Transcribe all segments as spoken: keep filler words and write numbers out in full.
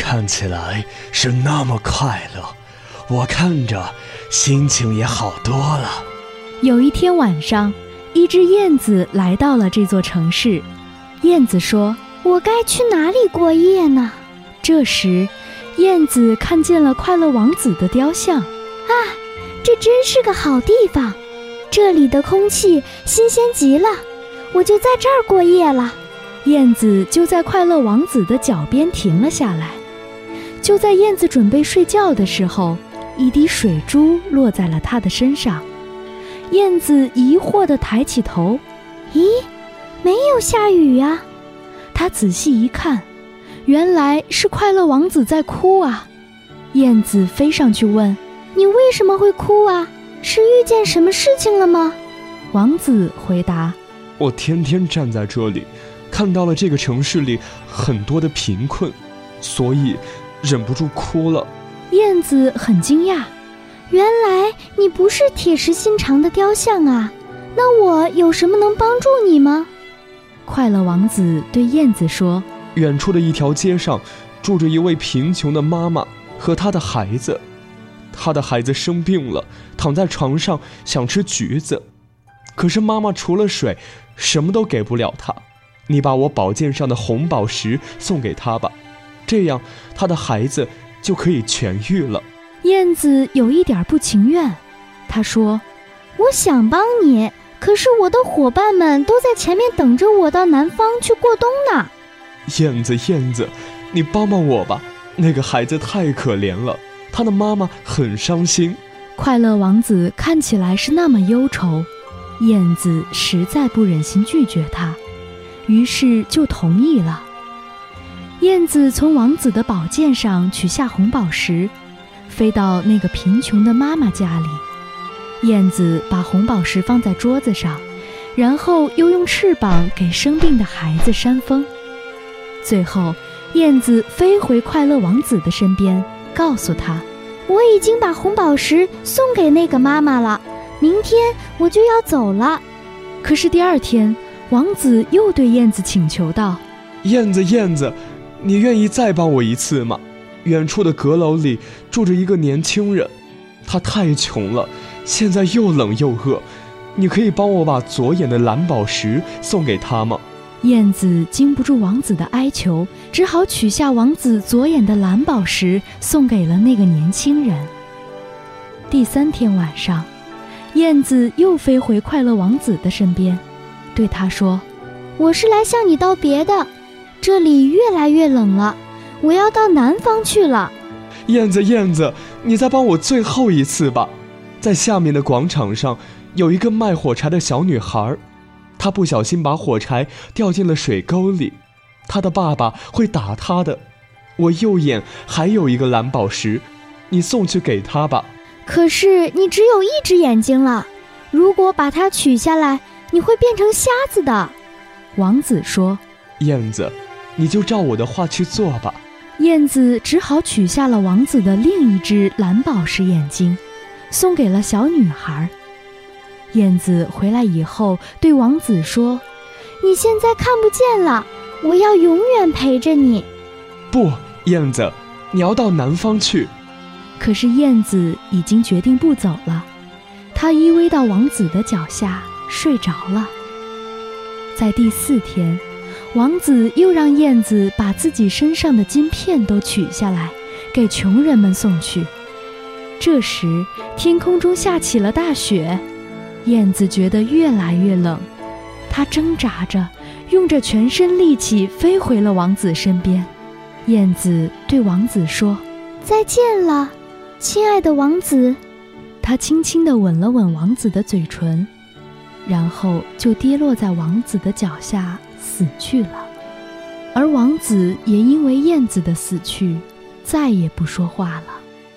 看起来是那么快乐，我看着心情也好多了。 有一天晚上，一只燕子来到了这座城市。燕子说：我该去哪里过夜呢？这时，燕子看见了快乐王子的雕像。 啊，这真是个好地方，这里的空气新鲜极了，我就在这儿过夜了。 燕子就在快乐王子的脚边停了下来。就在燕子准备睡觉的时候，一滴水珠落在了她的身上。燕子疑惑地抬起头， 咦，没有下雨呀。 她仔细一看，原来是快乐王子在哭啊。燕子飞上去问： 你为什么会哭啊？是遇见什么事情了吗？ 王子回答： 我天天站在这里，看到了这个城市里很多的贫困，所以忍不住哭了。 燕子很惊讶， 原来你不是铁石心肠的雕像啊，那我有什么能帮助你吗？ 快乐王子对燕子说： 远处的一条街上住着一位贫穷的妈妈和她的孩子，她的孩子生病了，躺在床上想吃橘子，可是妈妈除了水什么都给不了她。你把我宝剑上的红宝石送给她吧，这样她的孩子就可以痊愈了。 燕子有一点不情愿，她说： 我想帮你，可是我的伙伴们都在前面等着我到南方去过冬呢。 燕子燕子，你帮帮我吧，那个孩子太可怜了，他的妈妈很伤心。 快乐王子看起来是那么忧愁，燕子实在不忍心拒绝他，于是就同意了。燕子从王子的宝剑上取下红宝石，飞到那个贫穷的妈妈家里。燕子把红宝石放在桌子上，然后又用翅膀给生病的孩子扇风。最后，燕子飞回快乐王子的身边，告诉他： 我已经把红宝石送给那个妈妈了，明天我就要走了。 可是第二天，王子又对燕子请求道： 燕子燕子，你愿意再帮我一次吗？远处的阁楼里住着一个年轻人，他太穷了，现在又冷又饿，你可以帮我把左眼的蓝宝石送给他吗？ 燕子经不住王子的哀求，只好取下王子左眼的蓝宝石，送给了那个年轻人。第三天晚上，燕子又飞回快乐王子的身边，对他说： 我是来向你道别的，这里越来越冷了，我要到南方去了。 燕子燕子，你再帮我最后一次吧。在下面的广场上有一个卖火柴的小女孩，她不小心把火柴掉进了水沟里，她的爸爸会打她的。我右眼还有一个蓝宝石，你送去给她吧。 可是你只有一只眼睛了，如果把它取下来，你会变成瞎子的。 王子说： 燕子，你就照我的话去做吧。 燕子只好取下了王子的另一只蓝宝石眼睛，送给了小女孩。燕子回来以后对王子说： 你现在看不见了，我要永远陪着你。 不，燕子，你要到南方去。 可是燕子已经决定不走了，她依偎到王子的脚下睡着了。在第四天，王子又让燕子把自己身上的金片都取下来，给穷人们送去。这时，天空中下起了大雪，燕子觉得越来越冷，她挣扎着，用着全身力气飞回了王子身边。燕子对王子说： 再见了，亲爱的王子。 她轻轻地吻了吻王子的嘴唇，然后就跌落在王子的脚下死去了。而王子也因为燕子的死去，再也不说话了。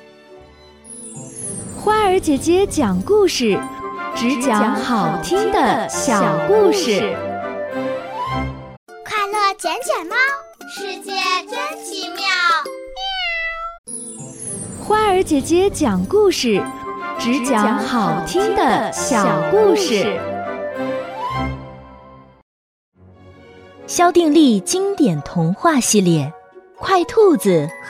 花儿姐姐讲故事，只讲好听的小故事。 快乐捡捡猫，世界真奇妙。 花儿姐姐讲故事，只讲好听的小故事。 萧定力经典童话系列《快兔子》